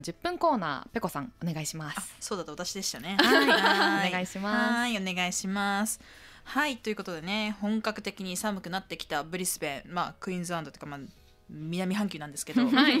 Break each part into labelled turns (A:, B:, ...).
A: 10分コーナー、ペコさんお願いします。
B: そうだと私でしたね。
A: はい、お願いします。
B: はい、お願いします。はい、ということでね、本格的に寒くなってきたブリスベン、クイーンズランドというか、南半球なんですけど、はい、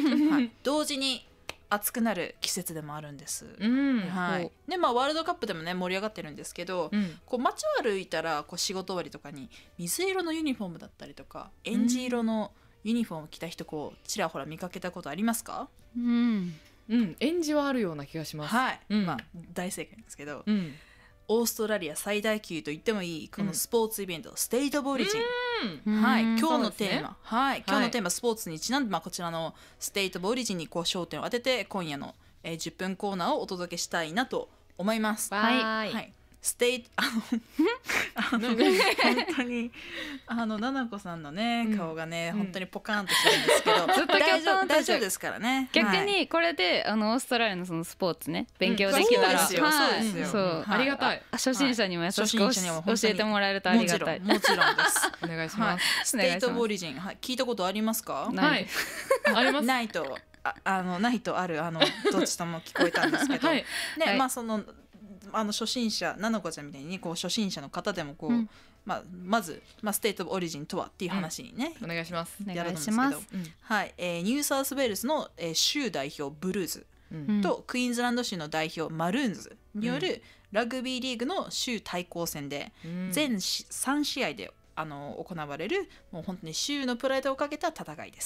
B: 同時に暑くなる季節でもあるんです。はい。でワールドカップでもね盛り上がってるんですけど、こう街を歩いたらこう仕事終わりとかに水色のユニフォームだったりとか、エンジ色のユニフォームを着た人こうちらほら見かけたことありますか？
A: エンジはあるような気がします。
B: はい、大正解なんですけど、オーストラリア最大級と言ってもいいこのスポーツイベント、ステイトオブオリジン。はい、今日のテーマ、今日のテーマスポーツにちなんで、こちらのステイトオブオリジンにこう焦点を当てて今夜の、10分コーナーをお届けしたいなと思います。はい。ステイ本当にななこさんのね顔がね、本当にポカーンとしてるんですけど、大丈夫ですからね。
C: 逆にこれでオーストラリアのそのスポーツね勉強できたら、
B: そうですよ、
A: ありがたい。
C: 初心者にも優しく教えてもらえるとありがたい。
B: もちろんです。
A: お願いします。
B: ステイトオブオリジン、聞いたことありますか？
A: はい、あります。
B: ないとないとあるどっちとも聞こえたんですけど、ね、その初心者ななこちゃんみたいにこう初心者の方でもこう、まず、ステートオブオリジンとはっていう話にね、
A: お願いします。
B: やると思うんですけど、はい、ニューサウスウェールズの、州代表ブルーズ、とクイーンズランド州の代表マルーンズによるラグビーリーグの州対抗戦で、全3試合で行われるもう本当に州のプライドをかけた戦いです。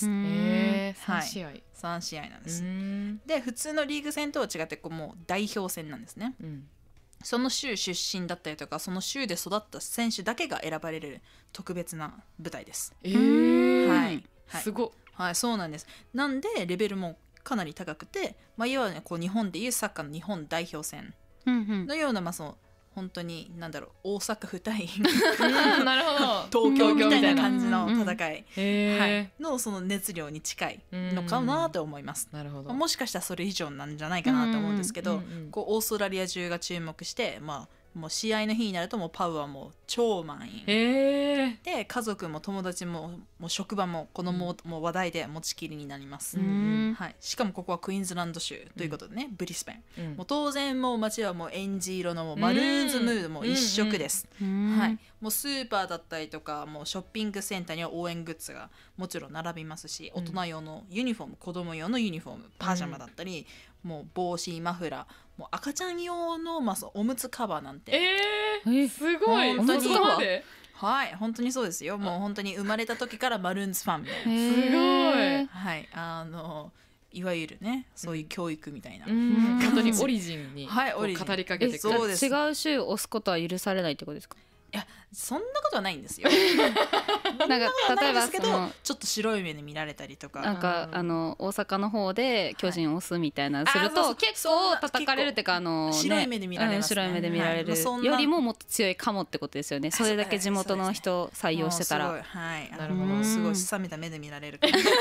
A: 3試合、
B: 3試合なんです。で普通のリーグ戦とは違ってこうもう代表戦なんですね。その州出身だったりとかその州で育った選手だけが選ばれる特別な舞台です。
A: すごっ。
B: はい、そうなんです。なんでレベルもかなり高くて、いわゆるこう日本でいうサッカーの日本代表戦のような、その本当に大阪府対
A: なるほど
B: 東京みたいな感じの戦いのその熱量に近いのかなと思います。
A: なるほど。
B: もしかしたらそれ以上なんじゃないかなと思うんですけど、こうオーストラリア中が注目して、もう試合の日になるともうパブはもう超満員で、家族も友達ももう職場もこのもう話題で持ちきりになります。はい、しかもここはクイーンズランド州ということでね、ブリスベン、もう当然もう街はもうエンジ色のもうマルーンズムードも一色です。はい、もうスーパーだったりとかもうショッピングセンターには応援グッズがもちろん並びますし、大人用のユニフォーム、子供用のユニフォーム、パジャマだったり、もう帽子、マフラー、もう赤ちゃん用の、おむつカバーなんて、
A: すごい。
B: 本当に
A: そこまで。
B: はい、本当にそうですよ。もう本当に生まれた時からマルーンズファンみたいな、
A: すごい。
B: はい、いわゆるねそういう教育みたいな、
A: 本当にオリジンに
B: 語
A: りかけてくる。
B: そうです。
C: 違う州を押すことは許されないってことですか？
B: いや、そんなことはないんですよ。
C: なんか例えば
B: ちょっと白い目で見られたりとか、
C: なんか大阪の方で巨人を押すみたいなすると結構叩かれるっていうか、
B: 白い目で見られますね。
C: 白い目で見られるよりももっと強いかもってことですよね。それだけ地元の人を採用してたら、
B: はい、なるほど、すごい冷めた目で見られる。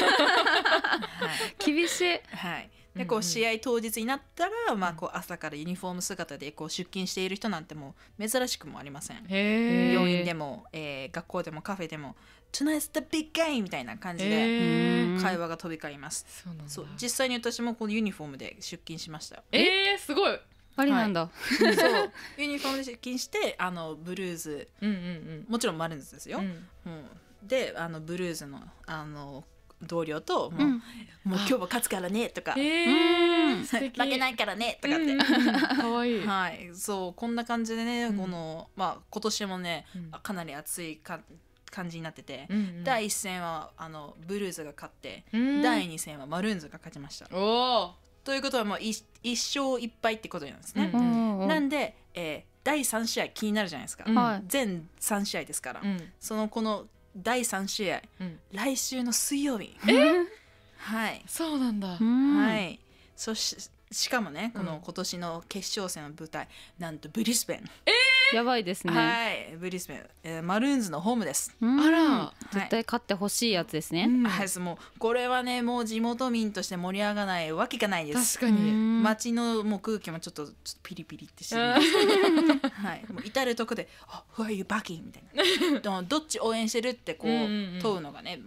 C: 厳しい。
B: はい。でこう試合当日になったら、こう朝からユニフォーム姿でこう出勤している人なんてもう珍しくもありません。病院でも、学校でもカフェでも Tonight's the big game みたいな感じで会話が飛び交います。そう実際に私もこのユニフォームで出勤しました。
A: すごい。
C: ありなんだ。
B: そうユニフォームで出勤してブルーズ、もちろんマルーンズですよ。でブルーズの同僚ともう今日は勝つからねとか、負けないからねとかって
A: かわいい。
B: はい、そうこんな感じでね、この今年もねかなり熱い感じになってて、第1戦はブルーズが勝って、第2戦はマルーンズが勝ちました。ということはもう1勝1敗ってことなんですね。なんで、第3試合気になるじゃないですか。全3試合ですから、この第3試合、来週の水曜日。はい、
A: そうなんだ。
B: はい、しかもねこの今年の決勝戦の舞台、なんとブリスベン。
C: やばいですね。
B: はい、ブリスベン、マルーンズのホームです。
A: あら、
C: 絶対勝ってほしいやつですね。
B: はい、もうこれはねもう地元民として盛り上がらないわけがないです。
A: 確かに
B: 街のもう空気もちょっとピリピリってしてるんです。はい、もう至るとこで「Who are you backing?」みたいなどっち応援してるってこう問うのがねもう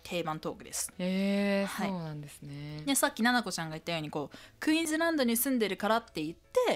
B: 定番トークです。
A: そうなんですね。
B: でさっきななこちゃんが言ったようにこうクイーンズランドに住んでるからって言って、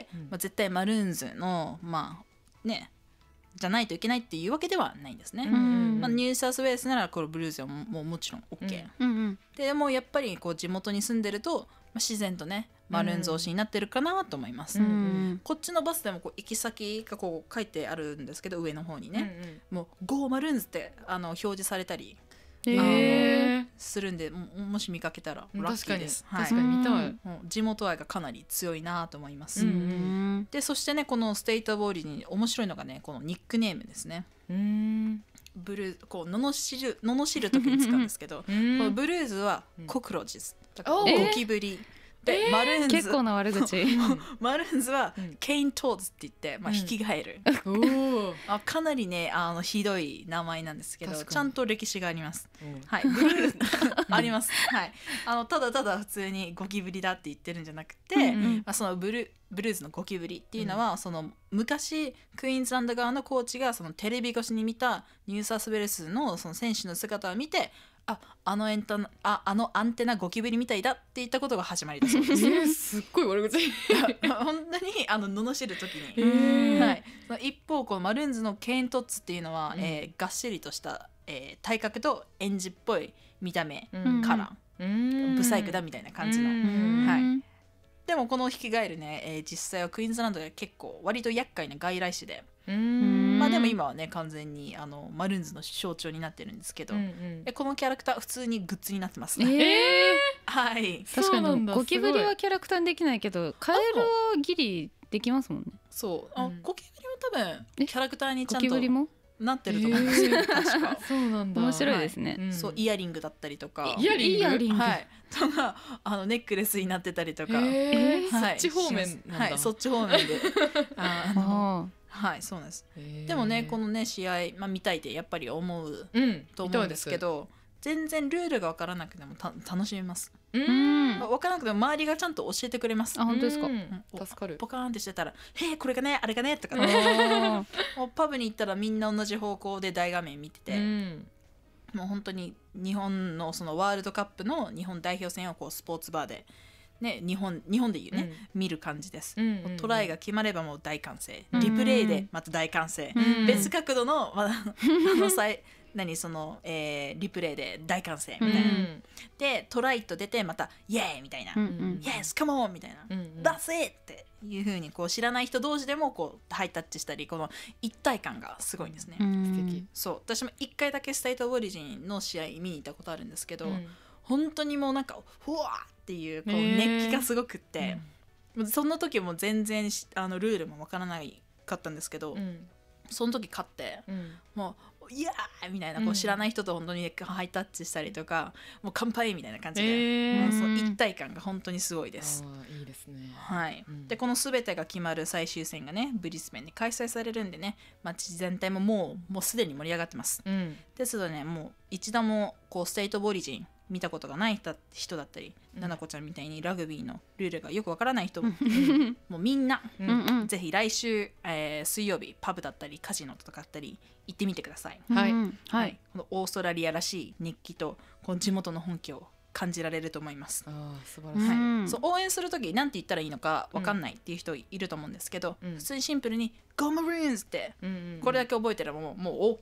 B: 絶対マルーンズのねじゃないといけないっていうわけではないんですね。ニューサウスウェールズならこのブルーズはもちろん OK、でもやっぱりこう地元に住んでると、自然とねマルーンズ推しになってるかなと思います。こっちのバスでもこう行き先がこう書いてあるんですけど、上の方にね、もう Go マルーンズって表示されたりするんで、もし見かけたらラッキーです。
A: 確かに見たい。
B: 地元愛がかなり強いなと思います。でそしてねこのステイトオブオリジン面白いのがねこのニックネームですね。ブルーこう罵る時に使うんですけど、このブルーズはコクロチズ、ゴキブリで、マルーンズ
C: 結構な悪口
B: マルーンズはケイントーズって言って、ヒキガエルかなりねひどい名前なんですけど、ちゃんと歴史があります。はい、ブルーズあります。はい、ただただ普通にゴキブリだって言ってるんじゃなくて、そのブルーズのゴキブリっていうのは、その昔クイーンズランド側のコーチがそのテレビ越しに見たニューサウスウェールズのその選手の姿を見て、あのアンテナゴキブリみたいだって言ったことが始まりだそうです。
A: すっごい悪口
B: 本当に罵る時に、はい、一方このマルーンズのケイントッツっていうのは、がっしりとした、体格と園児っぽい見た目から、ブサイクだみたいな感じの、はい、でもこのヒキガエルね、実際はクイーンズランドで結構割と厄介な外来種で、でも今はね完全にマルーンズの象徴になってるんですけど、このキャラクター普通にグッズになってますね。はい、
C: 確かにゴキブリはキャラクターにできないけどカエルはギリできますもんね。
B: そうゴキブリは多分キャラクターにちゃんと
C: ゴキブリも
B: なってると思いますよ、確か。
A: そうなんだ。
C: 面白いですね。
B: そうイヤリングだったりとか、
C: イヤリング、
B: はい、とかネックレスになってたりとか、そ
A: っち方面なんだ。
B: はい、そっち方面ではい、そうなんです。でもねこのね試合、見たいってやっぱり思うと思うんですけど、全然ルールが分からなくても楽しめます。分からなくても周りがちゃんと教えてくれます。
C: 本当ですか。
B: 助かる。ポカーンってしてたら「へえこれがねあれがね」とかパブに行ったらみんな同じ方向で大画面見てて、もう本当に日本のそのワールドカップの日本代表戦をこうスポーツバーでね、日本でいうね、見る感じです。トライが決まればもう大歓声、リプレイでまた大歓声、別角度のそのリプレイで大歓声みたいな、でトライと出てまたイエーイみたいな、イエスカモンみたいな、ダスイっていう風にこう知らない人同士でもこうハイタッチしたり、この一体感がすごいんですね。
A: 素敵。
B: そう私も1回だけステイトオブオリジンの試合見に行ったことあるんですけど、本当にもうなんかふわーっていうこう熱気がすごくって、その時も全然ルールもわからないかったんですけど、その時勝って、もうイエーイみたいなこう知らない人と本当にハイタッチしたりとか、もう乾杯みたいな感じで、その一体感が本当にすごいです。
A: いいですね。
B: はい、でこの全てが決まる最終戦がねブリスベンで開催されるんでね、街全体ももうすでに盛り上がってます。ですのでねもう一度もこうステイトオブオリジン見たことがない人だったり、ななこちゃんみたいにラグビーのルールがよくわからない人も、もうみんな、ぜひ来週、水曜日パブだったりカジノとかあったり行ってみてください。はい、このオーストラリアらしい熱気とこの地元の本気を感じられると思います。
A: 素晴らしい。
B: そう応援する時なんて言ったらいいのかわかんないっていう人いると思うんですけど、普通にシンプルに Go Maroons って、これだけ覚えてればもう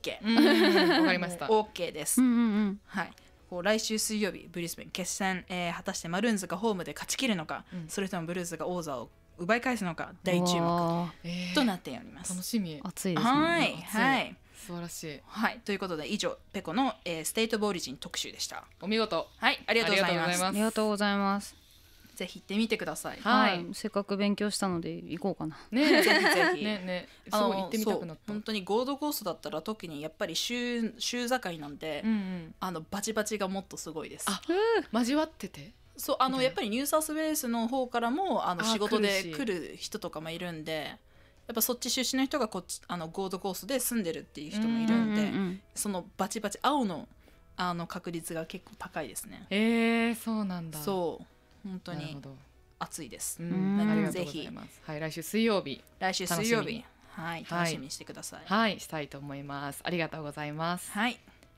B: OK。
A: わかりました。
B: OK です。はい。こう来週水曜日ブリスベン決戦、果たしてマルーンズがホームで勝ち切るのか、それともブルーズが王座を奪い返すのか大注目となっております。
A: 楽しみ。
C: 熱いですね。
B: はい、
A: 素晴らしい。
B: はい、ということで以上ペコの、ステイトオブオリジン特集でした。
A: お見事。
B: はい、ありがとうございます。
C: ありがとうございます。
B: ぜひ行ってみてください。
C: はい、せっかく勉強したので行こうかな。
B: ね、ぜひぜひ。
A: ね、すごい行ってみたくなった。
B: 本当にゴールドコーストだったら特にやっぱり週境なんで、バチバチがもっとすごいです。
A: 交わってて。
B: そうやっぱりニューサウスウェールズの方からも仕事で来る人とかもいるんで、やっぱそっち出身の人がこっちゴールドコーストで住んでるっていう人もいるんで、そのバチバチ青の確率が結構高いですね。
A: そうなんだ。
B: そう本当に暑いです。
A: ぜひ、はい、来週水曜日、
B: はい、楽しみにしてください。
A: はい、したいと思います。ありがとうございます。
B: はい、
A: はい、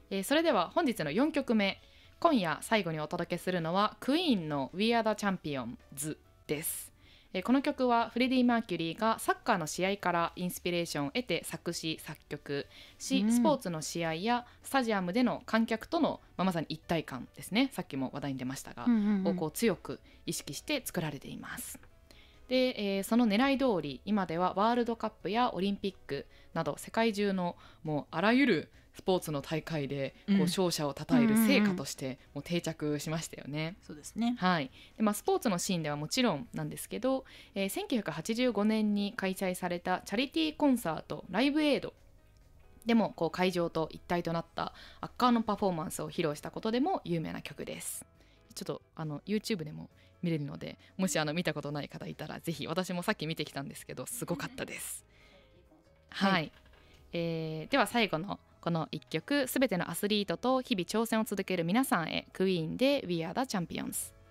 A: それでは本日の4曲目、今夜最後にお届けするのはクイーンの We Are the Champions です。この曲はフレディ・マーキュリーがサッカーの試合からインスピレーションを得て作詞作曲し、スポーツの試合やスタジアムでの観客との、まさに一体感ですね、さっきも話題に出ましたが、をこう強く意識して作られています。で、その狙い通り今ではワールドカップやオリンピックなど世界中のもうあらゆるスポーツの大会でこう勝者を称える成果としてもう定着しましたよね。
B: そうですね。
A: はい。で、スポーツのシーンではもちろんなんですけど、1985年に開催されたチャリティーコンサートライブエイドでもこう会場と一体となった圧巻のパフォーマンスを披露したことでも有名な曲です。ちょっとYouTube でも見れるので、もし見たことない方いたらぜひ、私もさっき見てきたんですけどすごかったです。はい、では最後のこの1曲、すべてのアスリートと日々挑戦を続ける皆さんへ、クイーンで We Are the Champions。